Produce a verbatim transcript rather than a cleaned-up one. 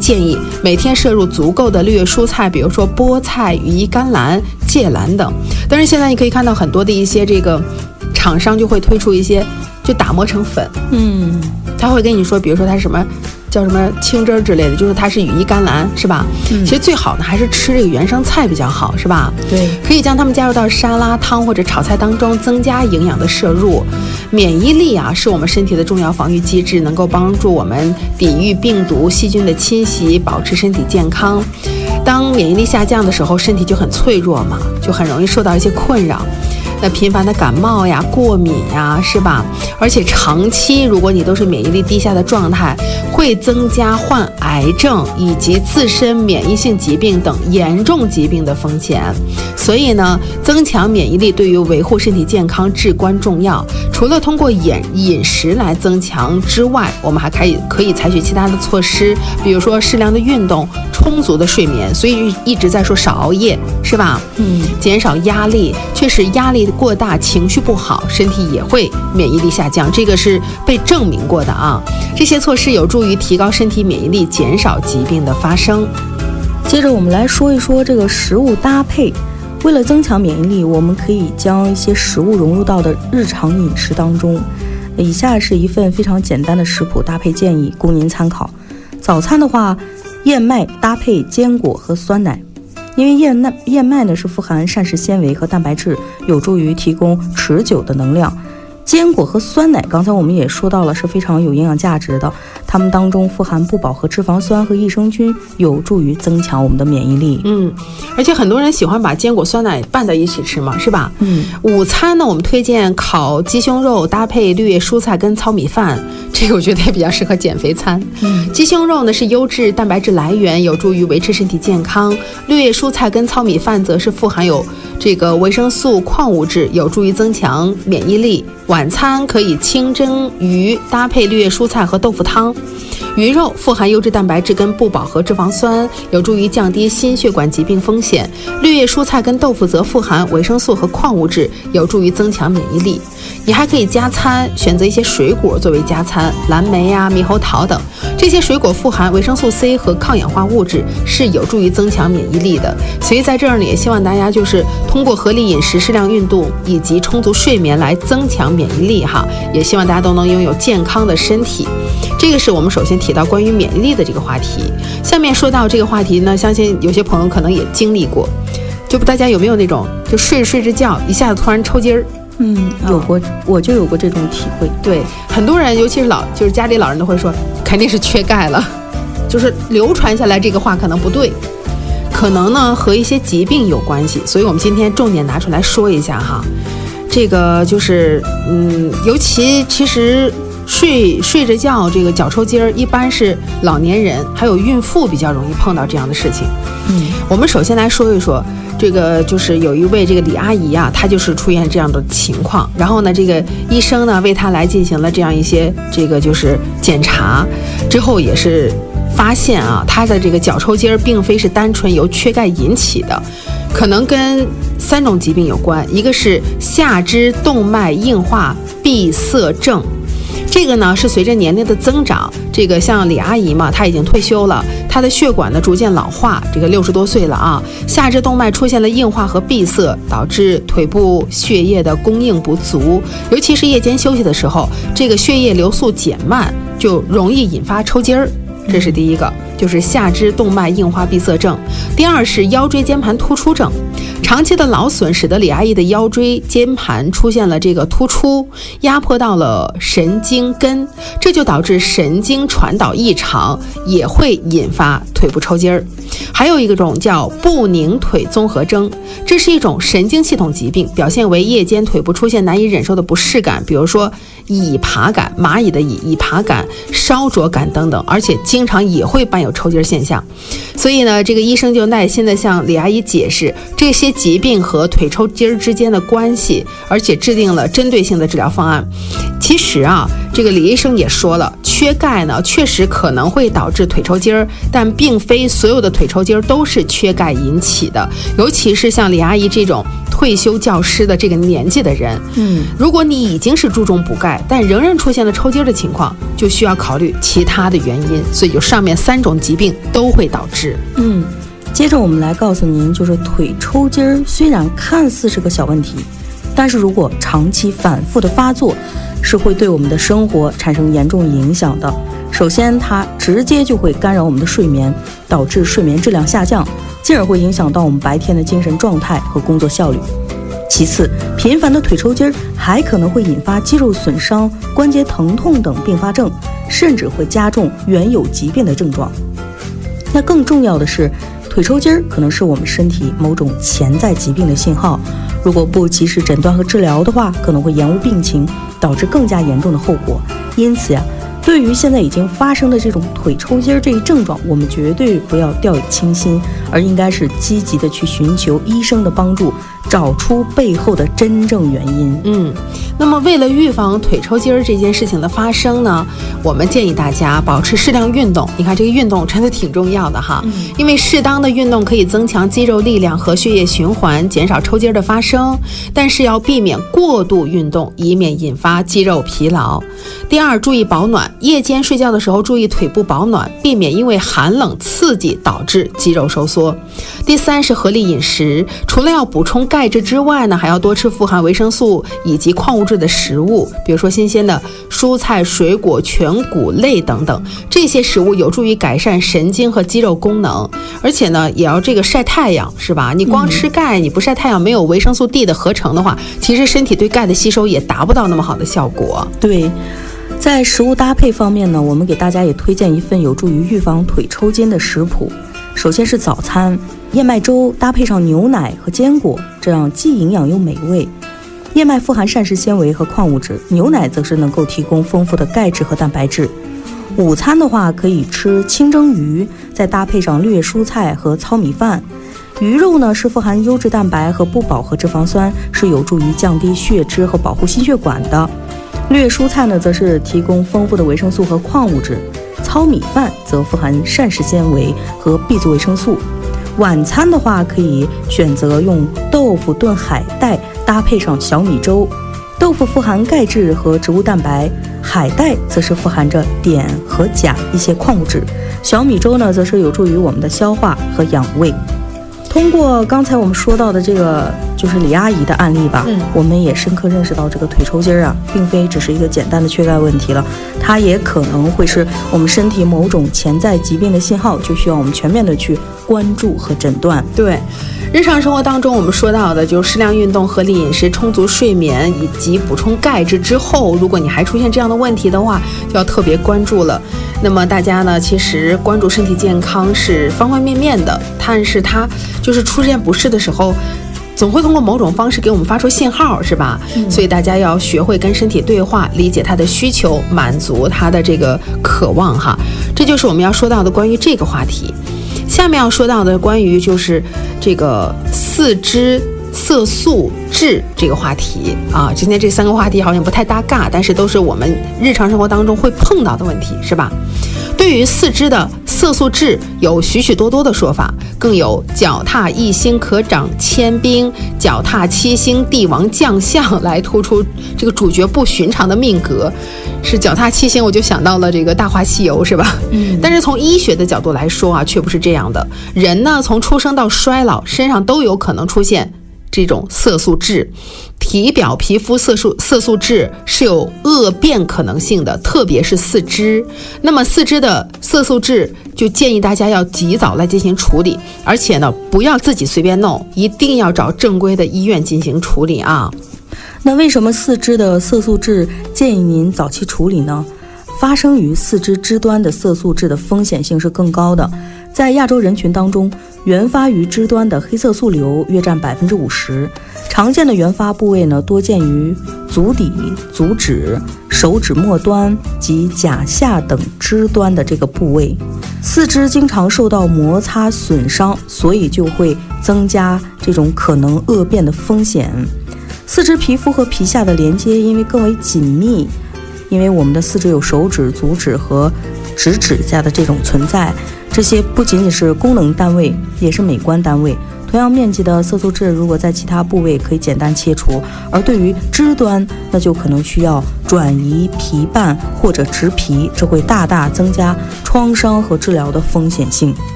建议每天摄入足够的绿叶蔬菜，比如说菠菜、羽衣甘蓝、芥蓝等。但是现在你可以看到很多的一些这个厂商就会推出一些就打磨成粉， 嗯， 他会跟你说，比如说它是什么叫什么清汁之类的，就是它是羽衣甘蓝，是吧？嗯，其实最好呢还是吃这个原生菜比较好，是吧？ 对， 可以将它们加入到沙拉、汤或者炒菜当中，增加营养的摄入。免疫力啊，是我们身体的重要防御机制，能够帮助我们抵御病毒、细菌的侵袭，保持身体健康。当免疫力下降的时候，身体就很脆弱嘛，就很容易受到一些困扰。那频繁的感冒呀、过敏呀，是吧？而且长期如果你都是免疫力低下的状态，会增加患癌症以及自身免疫性疾病等严重疾病的风险。所以呢，增强免疫力对于维护身体健康至关重要。除了通过饮饮食来增强之外，我们还可以可以采取其他的措施，比如说适量的运动、充足的睡眠。所以一直在说少熬夜，是吧？嗯，减少压力，确实压力过大，情绪不好，身体也会免疫力下降，这个是被证明过的啊。这些措施有助于提高身体免疫力，减少疾病的发生。 接着我们来说一说这个食物搭配。为了增强免疫力，我们可以将一些食物融入到的日常饮食当中。以下是一份非常简单的食谱搭配建议，供您参考。早餐的话，燕麦搭配坚果和酸奶。因为燕麦燕麦呢是富含膳食纤维和蛋白质，有助于提供持久的能量。坚果和酸奶，刚才我们也说到了，是非常有营养价值的，它们当中富含不饱和脂肪酸和益生菌，有助于增强我们的免疫力。 嗯，而且很多人喜欢把坚果酸奶拌在一起吃嘛，是吧？ 嗯， 午餐呢，我们推荐烤鸡胸肉搭配绿叶蔬菜跟糙米饭，这个我觉得也比较适合减肥餐。嗯，鸡胸肉呢是优质蛋白质来源，有助于维持身体健康；绿叶蔬菜跟糙米饭则是富含有这个维生素、矿物质，有助于增强免疫力。晚餐可以清蒸鱼搭配绿叶蔬菜和豆腐汤。鱼肉富含优质蛋白质跟不饱和脂肪酸，有助于降低心血管疾病风险。绿叶蔬菜跟豆腐则富含维生素和矿物质，有助于增强免疫力。你还可以加餐，选择一些水果作为加餐，蓝莓呀、猕猴桃等。这些水果富含维生素 C 和抗氧化物质，是有助于增强免疫力的。所以在这儿呢，也希望大家就是通过合理饮食、适量运动以及充足睡眠来增强免疫力哈。也希望大家都能拥有健康的身体。这个是我们首先提到关于免疫力的这个话题。下面说到这个话题呢，相信有些朋友可能也经历过，就大家有没有那种就睡着睡着觉，一下子突然抽筋儿？ 嗯，有过，我就有过这种体会。 对，很多人，尤其是老，就是家里老人都会说，肯定是缺钙了。就是流传下来这个话可能不对，可能呢和一些疾病有关系。所以我们今天重点拿出来说一下哈。这个就是，嗯，尤其其实睡睡着觉，这个脚抽筋儿，一般是老年人还有孕妇比较容易碰到这样的事情。 嗯， 我们首先来说一说。这个就是有一位这个李阿姨啊，她就是出现这样的情况，然后呢，这个医生呢为她来进行了这样一些这个就是检查，之后也是发现啊，她的这个脚抽筋儿并非是单纯由缺钙引起的，可能跟三种疾病有关，一个是下肢动脉硬化闭塞症。这个呢是随着年龄的增长，这个像李阿姨嘛，她已经退休了，她的血管呢逐渐老化，这个六十多岁了啊，下肢动脉出现了硬化和闭塞，导致腿部血液的供应不足，尤其是夜间休息的时候，这个血液流速减慢，就容易引发抽筋儿。这是第一个，就是下肢动脉硬化闭塞症。第二是腰椎间盘突出症，长期的劳损使得李阿姨的腰椎间盘出现了这个突出，压迫到了神经根，这就导致神经传导异常，也会引发腿部抽筋儿。还有一个种叫不宁腿综合征，这是一种神经系统疾病，表现为夜间腿部出现难以忍受的不适感，比如说蚁爬感，蚂蚁的蚁，蚁爬感、烧灼感等等，而且经常也会伴有抽筋现象。所以呢，这个医生就耐心地向李阿姨解释这些疾病和腿抽筋之间的关系，而且制定了针对性的治疗方案。其实啊，这个李医生也说了，缺钙呢确实可能会导致腿抽筋儿，但并非所有的腿抽筋筋都是缺钙引起的，尤其是像李阿姨这种退休教师的这个年纪的人， 嗯， 如果你已经是注重补钙，但仍然出现了抽筋的情况，就需要考虑其他的原因。所以就上面三种疾病都会导致。 嗯，接着我们来告诉您，就是腿抽筋儿虽然看似是个小问题，但是如果长期反复的发作，是会对我们的生活产生严重影响的。首先，它直接就会干扰我们的睡眠，导致睡眠质量下降，进而会影响到我们白天的精神状态和工作效率。其次，频繁的腿抽筋儿还可能会引发肌肉损伤、关节疼痛等并发症，甚至会加重原有疾病的症状。那更重要的是，腿抽筋儿可能是我们身体某种潜在疾病的信号，如果不及时诊断和治疗的话，可能会延误病情，导致更加严重的后果。因此呀、啊，对于现在已经发生的这种腿抽筋儿这一症状，我们绝对不要掉以轻心，而应该是积极的去寻求医生的帮助，找出背后的真正原因。 嗯，那么为了预防腿抽筋儿这件事情的发生呢，我们建议大家保持适量运动。你看这个运动真的挺重要的哈，嗯、因为适当的运动可以增强肌肉力量和血液循环，减少抽筋儿的发生，但是要避免过度运动，以免引发肌肉疲劳。第二，注意保暖，夜间睡觉的时候注意腿部保暖，避免因为寒冷刺激导致肌肉收缩。第三是合理饮食，除了要补充钙质之外呢，还要多吃富含维生素以及矿物质的食物，比如说新鲜的蔬菜、水果、全谷类等等，这些食物有助于改善神经和肌肉功能。而且呢，也要这个晒太阳，是吧？你光吃钙，你不晒太阳，没有维生素 D 的合成的话，其实身体对钙的吸收也达不到那么好的效果。 对。在食物搭配方面呢，我们给大家也推荐一份有助于预防腿抽筋的食谱。首先是早餐，燕麦粥搭配上牛奶和坚果，这样既营养又美味。燕麦富含膳食纤维和矿物质，牛奶则是能够提供丰富的钙质和蛋白质。午餐的话，可以吃清蒸鱼，再搭配上绿叶蔬菜和糙米饭。鱼肉呢是富含优质蛋白和不饱和脂肪酸，是有助于降低血脂和保护心血管的。绿叶蔬菜呢，则是提供丰富的维生素和矿物质；糙米饭则富含膳食纤维和 B 族维生素。晚餐的话，可以选择用豆腐炖海带，搭配上小米粥。豆腐富含钙质和植物蛋白，海带则是富含着碘和钾一些矿物质。小米粥呢，则是有助于我们的消化和养胃。通过刚才我们说到的这个就是李阿姨的案例吧，嗯，我们也深刻认识到这个腿抽筋啊，并非只是一个简单的缺钙问题了，它也可能会是我们身体某种潜在疾病的信号，就需要我们全面的去关注和诊断。 对，日常生活当中我们说到的就是适量运动、合理饮食、充足睡眠以及补充钙质之后，如果你还出现这样的问题的话，就要特别关注了。那么大家呢，其实关注身体健康是方方面面的，但是它就是出现不适的时候，总会通过某种方式给我们发出信号，是吧？嗯、所以大家要学会跟身体对话，理解它的需求，满足它的这个渴望哈。这就是我们要说到的关于这个话题。下面要说到的关于就是这个四肢色素质这个话题啊，今天这三个话题好像不太搭嘎，但是都是我们日常生活当中会碰到的问题，是吧？对于四肢的色素质有许许多多的说法，更有脚踏一星可长千兵，脚踏七星帝王将相来突出这个主角不寻常的命格。是脚踏七星，我就想到了这个《大话西游》，是吧？嗯。但是从医学的角度来说啊，却不是这样的。人呢，从出生到衰老，身上都有可能出现这种色素痣，体表皮肤色素色素痣是有恶变可能性的，特别是四肢。那么四肢的色素痣就建议大家要及早来进行处理，而且呢，不要自己随便弄，一定要找正规的医院进行处理啊。 那为什么四肢的色素痣建议您早期处理呢？发生于四肢肢端的色素痣的风险性是更高的。在亚洲人群当中，原发于肢端的黑色素瘤约占百分之五十。常见的原发部位呢，多见于足底、足趾、手指末端及甲下等肢端的这个部位。四肢经常受到摩擦损伤，所以就会增加这种可能恶变的风险。四肢皮肤和皮下的连接因为更为紧密，因为我们的四肢有手指、足趾和直指甲的这种存在。这些不仅仅是功能单位，也是美观单位。同样面积的色素痣，如果在其他部位可以简单切除，而对于肢端，那就可能需要转移皮瓣或者植皮，这会大大增加创伤和治疗的风险性。